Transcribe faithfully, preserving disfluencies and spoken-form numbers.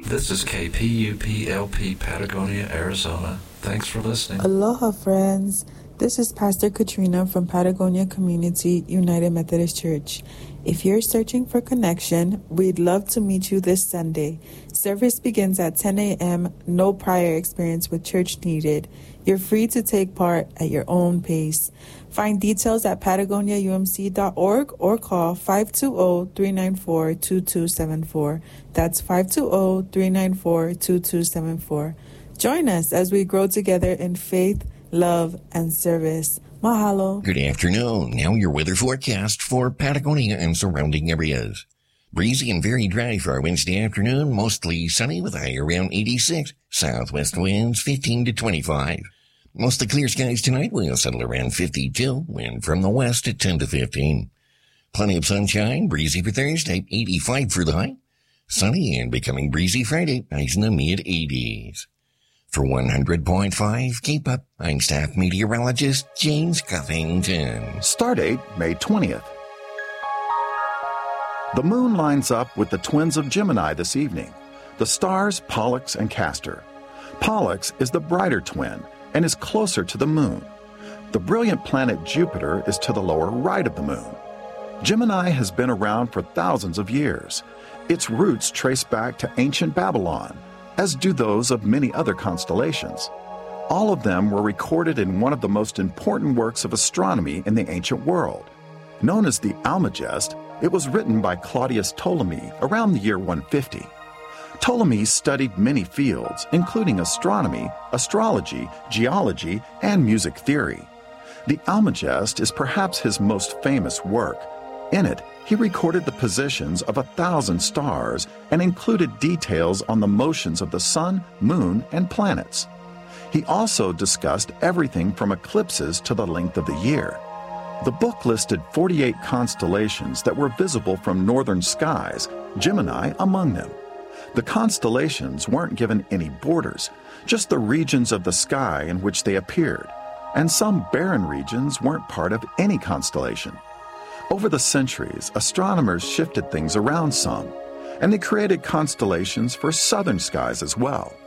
This is K P U P L P Patagonia, Arizona. Thanks for listening. Aloha, friends. This is Pastor Katrina from Patagonia Community United Methodist Church. If you're searching for connection, we'd love to meet you this Sunday. Service begins at ten a.m., no prior experience with church needed. You're free to take part at your own pace. Find details at patagonia u m c dot org or call five two zero, three nine four, two two seven four. That's five two zero, three nine four, two two seven four. Join us as we grow together in faith, love, and service. Mahalo. Good afternoon. Now your weather forecast for Patagonia and surrounding areas. Breezy and very dry for our Wednesday afternoon, mostly sunny with a high around eighty-six. Southwest winds fifteen to twenty-five. Mostly clear skies tonight will settle around fifty-two. Wind from the west at ten to fifteen. Plenty of sunshine, breezy for Thursday, eighty-five for the high. Sunny and becoming breezy Friday, highs in the mid-eighties. For one hundred point five, keep up. I'm staff meteorologist James Cuffington. Stardate May twentieth. The moon lines up with the twins of Gemini this evening, the stars Pollux and Castor. Pollux is the brighter twin and is closer to the moon. The brilliant planet Jupiter is to the lower right of the moon. Gemini has been around for thousands of years. Its roots trace back to ancient Babylon, as do those of many other constellations. All of them were recorded in one of the most important works of astronomy in the ancient world. Known as the Almagest, it was written by Claudius Ptolemy around the year one fifty. Ptolemy studied many fields, including astronomy, astrology, geology, and music theory. The Almagest is perhaps his most famous work. In it, he recorded the positions of a thousand stars and included details on the motions of the sun, moon, and planets. He also discussed everything from eclipses to the length of the year. The book listed forty-eight constellations that were visible from northern skies, Gemini among them. The constellations weren't given any borders, just the regions of the sky in which they appeared, and some barren regions weren't part of any constellation. Over the centuries, astronomers shifted things around some, and they created constellations for southern skies as well.